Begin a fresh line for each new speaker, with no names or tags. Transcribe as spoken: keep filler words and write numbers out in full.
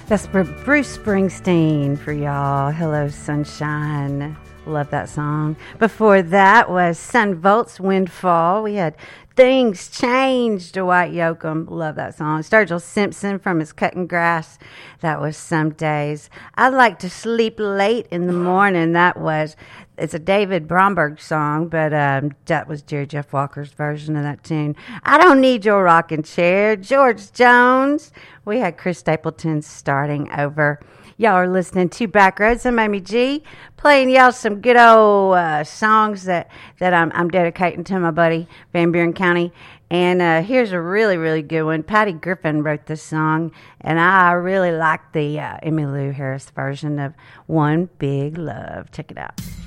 That's for Bruce Springsteen for y'all. Hello, Sunshine. Love that song. Before that was Sun Volts, Windfall. We had Things Changed, Dwight Yoakam. Love that song. Sturgill Simpson from his Cutting Grass. That was Some Days. I Like to Sleep Late in the Morning. That was, it's a David Bromberg song, but um, that was Jerry Jeff Walker's version of that tune. I Don't Need Your Rocking Chair. George Jones. We had Chris Stapleton Starting Over. Y'all are listening to Backroads. I'm Amy G, playing y'all some good old uh, songs that, that I'm, I'm dedicating to my buddy Van Buren County. And uh, here's a really, really good one. Patty Griffin wrote this song, and I really like the uh, Emmylou Harris version of One Big Love. Check it out.